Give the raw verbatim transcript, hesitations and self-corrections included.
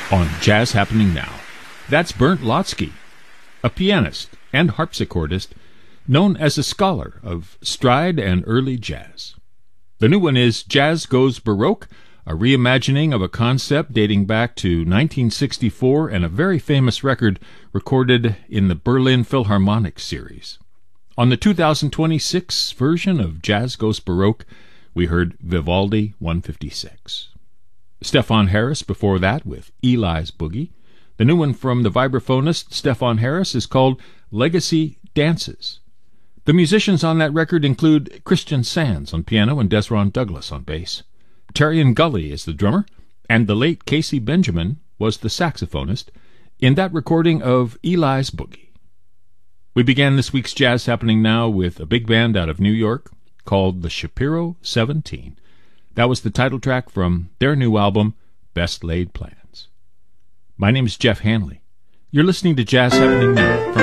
on Jazz Happening Now. That's Bernd Lautzke, a pianist and harpsichordist known as a scholar of stride and early jazz. The new one is Jazz Goes Baroque, a reimagining of a concept dating back to nineteen sixty-four and a very famous record recorded in the Berlin Philharmonic series. On the two thousand twenty-six version of Jazz Goes Baroque, we heard Vivaldi one fifty-six. Stefan Harris before that with Eli's Boogie. The new one from the vibraphonist Stefan Harris is called Legacy Dances. The musicians on that record include Christian Sands on piano and Desron Douglas on bass. Terrian Gully is the drummer, and the late Casey Benjamin was the saxophonist in that recording of Eli's Boogie. We began this week's Jazz Happening Now with a big band out of New York called the Shapiro seventeen. That was the title track from their new album, Best Laid Plans. My name is Jeff Hanley. You're listening to Jazz Happening Now from